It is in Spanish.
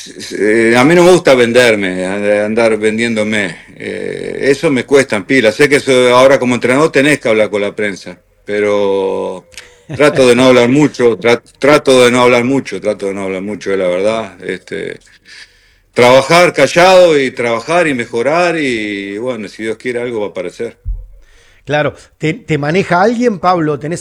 A mí no me gusta venderme, andar vendiéndome. Eso me cuesta en pila. Sé que ahora como entrenador tenés que hablar con la prensa, pero trato de no hablar mucho, trato de no hablar mucho, es la verdad. Trabajar callado y trabajar y mejorar y bueno, si Dios quiere algo va a aparecer. Claro, ¿te maneja alguien, Pablo? ¿Tenés